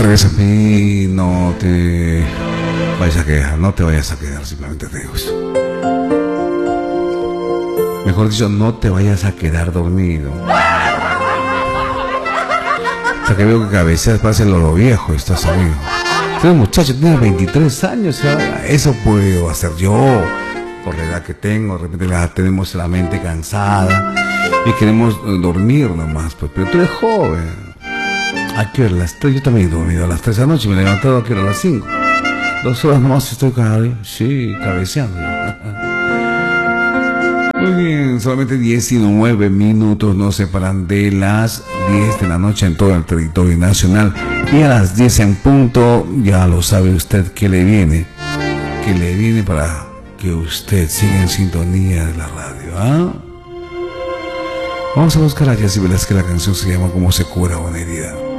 atreves a mí, no te vayas a quedar, no te vayas a quedar, simplemente te digo eso. Mejor dicho, no te vayas a quedar dormido. O sea que veo que cabeceas, parece el loro viejo, estás amigo. Este muchacho tiene 23 años, eso puedo hacer yo, por la edad que tengo. De repente tenemos la mente cansada y queremos dormir nomás, pues, pero tú eres joven. ¿A qué hora? Las 3, yo también he dormido a las 3 de la noche, me he levantado a qué hora, a las 5. 2 horas nomás estoy cabeceando. Muy bien, solamente 19 minutos nos separan de las 10 de la noche en todo el territorio nacional. Y a las 10 en punto, ya lo sabe usted que le viene para que usted siga en sintonía de la radio, ¿ah? Vamos a buscar a Jessy Velázquez, la canción se llama Cómo se cura una herida.